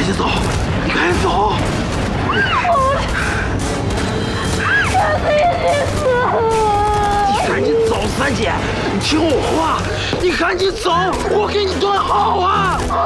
紧走，你赶紧走！你赶紧走，三姐，你听我话，你赶紧走，我给你断好啊！